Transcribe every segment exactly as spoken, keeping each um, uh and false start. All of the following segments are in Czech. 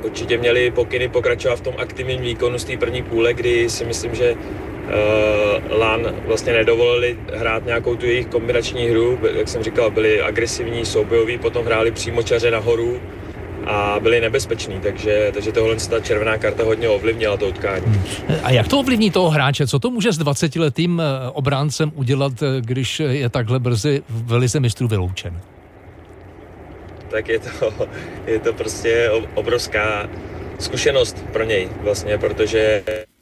určitě měli pokyny pokračovat v tom aktivním výkonu z té první půle, kdy si myslím, že uh, Lan vlastně nedovolili hrát nějakou tu jejich kombinační hru, jak jsem říkal, byli agresivní, soubojoví, potom hráli přímočaře nahoru a byli nebezpeční, takže, takže tohle ta červená karta hodně ovlivnila to utkání. A jak to ovlivní toho hráče? Co to může s dvacetiletým obráncem udělat, když je takhle brzy v lize mistrů vyloučen? Tak je to, je to prostě obrovská zkušenost pro něj vlastně, protože...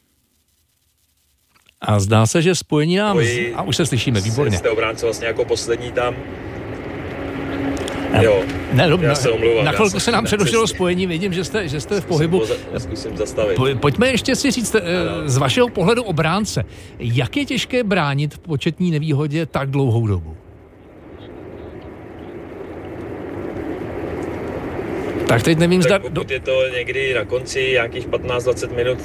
A zdá se, že spojení nám... A už se slyšíme, výborně. Jste obránce vlastně jako poslední tam. Jo, ne, no, já se omlouvám. Na chvilku se nám přerušilo spojení, vidím, že jste, že jste v pohybu. Zkusím zastavit. Po, pojďme ještě si říct, ano. Z vašeho pohledu obránce, jak je těžké bránit v početní nevýhodě tak dlouhou dobu? Tak teď nevím, tak zda... pokud je to někdy na konci nějakých patnáct dvacet minut.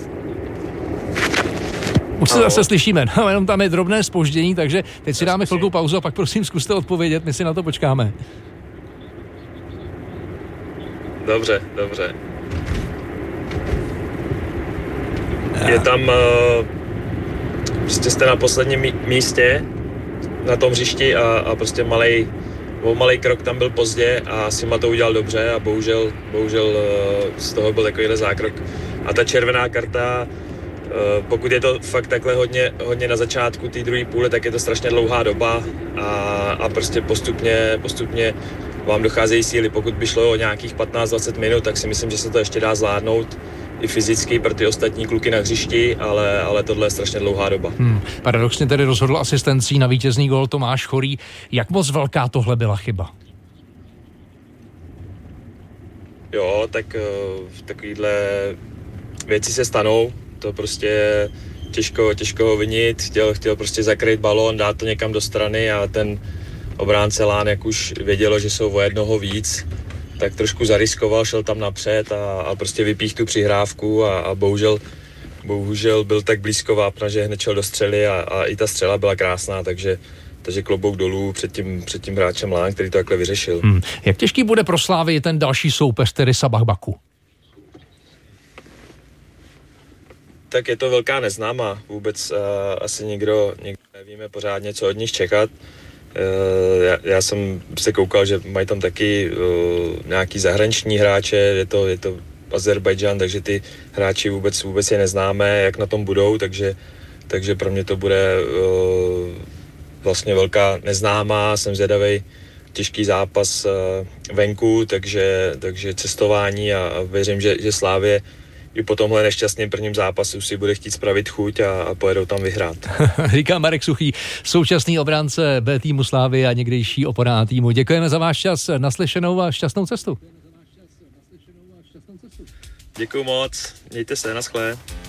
Už se zase slyšíme, no, jenom tam je drobné zpoždění, takže teď si dáme chvilku pauzu a pak prosím zkuste odpovědět, my si na to počkáme. Dobře, dobře. Je tam, uh, prostě jste na posledním místě na tom hřišti a, a prostě malej, o malej krok tam byl pozdě a Sima to udělal dobře a bohužel, bohužel uh, z toho byl takovýhle zákrok. A ta červená karta, uh, pokud je to fakt takhle hodně, hodně na začátku té druhé půle, tak je to strašně dlouhá doba a, a prostě postupně, postupně vám docházejí síly. Pokud by šlo o nějakých patnáct dvacet minut, tak si myslím, že se to ještě dá zvládnout i fyzicky pro ty ostatní kluky na hřišti, ale, ale tohle je strašně dlouhá doba. Hmm. Paradoxně tedy rozhodl asistencí na vítězný gól Tomáš Chorý. Jak moc velká tohle byla chyba? Jo, tak v takovýhle věci se stanou. To prostě těžko, těžko ho vinit. Chtěl, chtěl prostě zakrýt balón, dát to někam do strany a ten obránce Lán, jak už vědělo, že jsou o jednoho víc, tak trošku zariskoval, šel tam napřed a, a prostě vypích tu přihrávku a, a bohužel, bohužel byl tak blízko vápna, že hned šel do střely a, a i ta střela byla krásná, takže, takže klobouk dolů před tím, před tím hráčem Lán, který to takhle vyřešil. Hmm. Jak těžký bude pro Slávii ten další soupeř, tedy Sabah Baku? Tak je to velká neznámá. Vůbec uh, asi nikdo, nikdo nevíme pořádně, co od nich čekat. Uh, já, já jsem se koukal, že mají tam taky uh, nějaký zahraniční hráče, je to, je to Azerbajdžán, takže ty hráči vůbec, vůbec je neznáme, jak na tom budou, takže, takže pro mě to bude uh, vlastně velká neznámá, jsem zvědavej, těžký zápas uh, venku, takže, takže cestování a, a věřím, že, že Slávie i po tomhle nešťastným prvním zápasu si bude chtít spravit chuť a, a pojedou tam vyhrát. Říká Marek Suchý, současný obránce B týmu Slávy a někdejší opora týmu. Děkujeme za váš čas, naslyšenou a šťastnou cestu. Děkuju moc, mějte se, naschle.